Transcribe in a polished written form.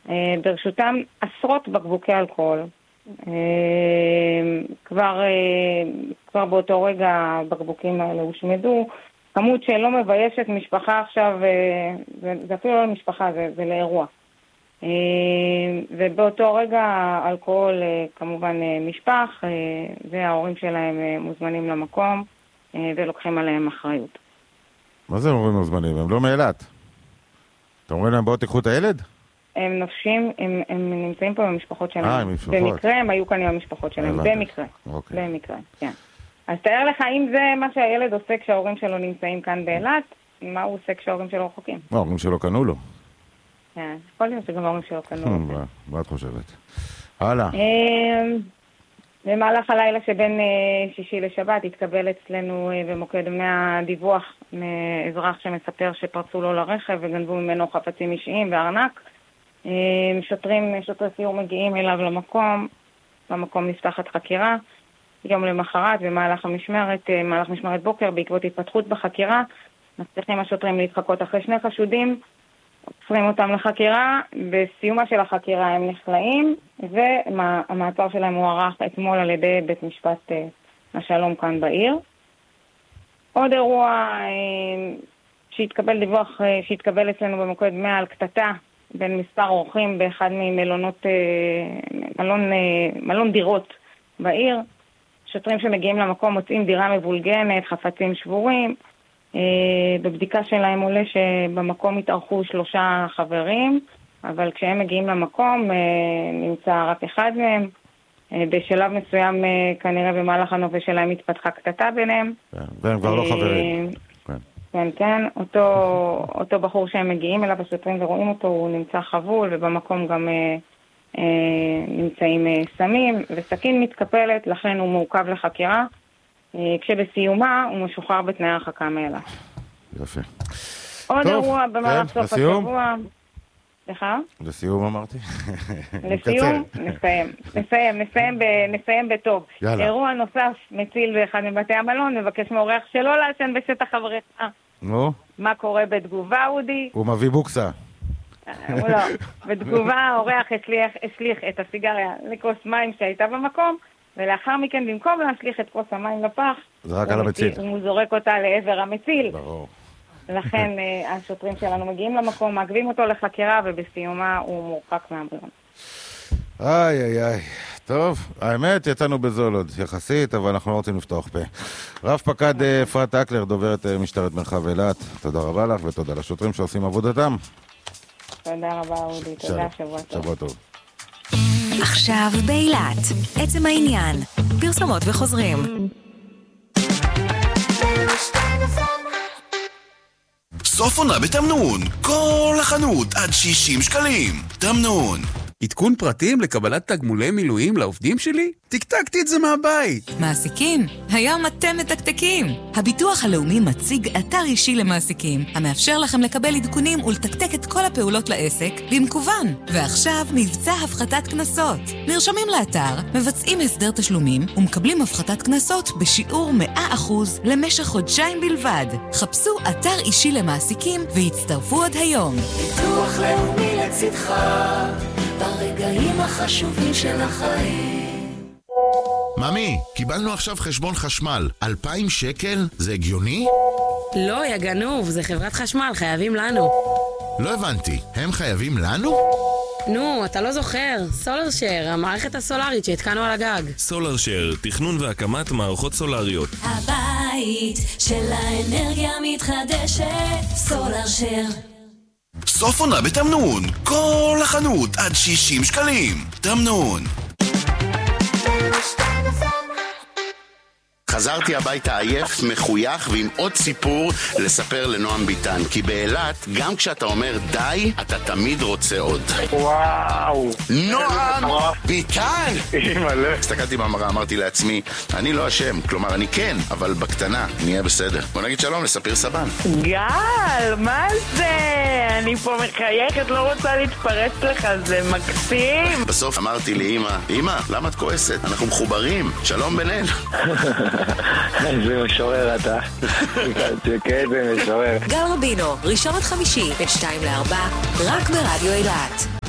ברשותם עשרות בקבוקי אלכוהול. כבר באותו רגע הבקבוקים האלה הושמדו, כמות שלא מביישת משפחה עכשיו, זה אפילו לא למשפחה, זה לאירוע. ובאותו רגע אלכוהול כמובן משפח, וההורים שלהם מוזמנים למקום ולוקחים עליהם אחריות. מה זה הורים מוזמנים? הם לא מאילת. אתם אומרים להם בואו תיקחו את הילד? הם נופשים, הם נמצאים פה במשפחות שלהם. במקרה הם היו כאן עם המשפחות שלהם, במקרה, כן. אז תאר לך אם זה מה שהילד עושה כשההורים שלו נמצאים כאן באילת, מה הוא עושה כשההורים שלו רחוקים? ההורים שלו קנו לו. כן, יכול להיות שגם ההורים שלו קנו לו. מה את חושבת? הלאה. במהלך הלילה שבין שישי לשבת התקבל אצלנו במוקד 100 דיווח מאזרח שמספר שפרצו לו לרכב וגנבו ממנו חפצים אישיים וארנק. שוטרי סיור מגיעים אליו למקום, במקום נפתחת חקירה. יום למחרת במהלך משמרת בוקר, בעקבות התפתחות בחקירה, מצליחים השוטרים להתחקות אחרי שני חשודים, עוצרים אותם לחקירה, בסיומה של החקירה הם נכלאים, והמעצר שלהם הוארך אתמול על ידי בית משפט השלום כאן בעיר. עוד אירוע שהתקבל דיווח, שהתקבל אצלנו במוקד 100 על קטטה בין מספר אורחים באחד ממלונות, מלון דירות בעיר. שוטרים שמגיעים למקום מוצאים דירה מבולגנת, חפצים שבורים. בבדיקה שלהם עולה שבמקום התארחו 3 חברים, אבל כשהם מגיעים למקום נמצא רק אחד מהם. בשלב מסוים כנראה במהלך הנובע שלהם התפתחה קטטה ביניהם. והם כבר לא חברים. כן. אותו בחור שהם מגיעים אליו, השוטרים ורואים אותו, הוא נמצא חבול, ובמקום גם נמצאים סמים, וסכין מתקפלת, לכן הוא מעוכב לחקירה, כשבסיומה הוא משוחרר בתנאי הרחקה מאילת. יפה. עוד אירוע במהלך סוף השבוע. סליחה? לסיום אמרתי. לסיום? נסיים בטוב. אירוע נוסף מציל באחד מבתי המלון, מבקש מאורח שלא לעשן בשטח הבריכה. נו? מה קורה בתגובה, אודי? הוא מביא בוקסה. לא. בתגובה האורח השליך את הסיגריה לכוס מים שהייתה במקום, ולאחר מכן במקום להשליך את כוס המים לפח, זרק על המציל. הוא זורק אותה לעבר המציל. ברור. לכן השוטרים שלנו מגיעים למקום, מעכבים אותו לחקירה, ובסיומה הוא מורחק מהמלון. איי. טוב, האמת, יצאנו בזול עוד יחסית, אבל אנחנו לא רוצים לפתוח פה. רב פקד אפרת אקלר, דוברת משטרת מרחב אילת, תודה רבה לך ותודה לשוטרים שעושים עבודתם. תודה רבה, אודי. תודה, שבוע טוב. שבוע טוב. עכשיו באילת, עצם העניין, פרסומות וחוזרים. סוף עונה בתמנון, כל החנות עד 60 שקלים. תמנון. עדכון פרטים לקבלת תגמולי מילואים לעובדים שלי? תקתקתי את זה מהבית. מעסיקים, היום אתם מתקתקים. הביטוח הלאומי מציג אתר אישי למעסיקים, המאפשר לכם לקבל עדכונים ולתקתק את כל הפעולות לעסק במקוון. ועכשיו מבצע הפחתת כנסות. נרשמים לאתר, מבצעים הסדר תשלומים ומקבלים הפחתת כנסות בשיעור 100% למשך חודשיים בלבד. חפשו אתר אישי למעסיקים והצטרפו עוד היום. ביטוח לאומי לצדך ברגעים החשובים של החיים. ממי, קיבלנו עכשיו חשבון חשמל. 2,000 שקל? זה הגיוני? לא, יא גנוב, זה חברת חשמל, חייבים לנו. לא הבנתי, הם חייבים לנו? נו, אתה לא זוכר. סולרשר, המערכת הסולרית שהתקנו על הגג. סולרשר, תכנון והקמת מערכות סולריות. הבית של האנרגיה מתחדשת. סולרשר. סוף עונה בתמנון, כל החנות עד 60 שקלים. תמנון. חזרתי הביתה עייף, מחוייך ועם עוד סיפור לספר לנועם ביטן. כי באילת, גם כשאתה אומר די, אתה תמיד רוצה עוד. וואו. נועם ביטן! אימא'לה. הסתכלתי במראה, אמרתי לעצמי, אני לא אשם, כלומר אני כן, אבל בקטנה, נהיה בסדר. בוא נגיד שלום לספיר סבן. גל, מה זה? אני פה מחייכת, לא רוצה להתפרץ לך, זה מקסים. בסוף אמרתי לי, אמא, למה את כועסת? אנחנו מחוברים, שלום בינינו. זה משורר אתה. כן, זה משורר. גל רבינו, ראשון עד חמישי, בין 2 ל-4, רק ברדיו אילת.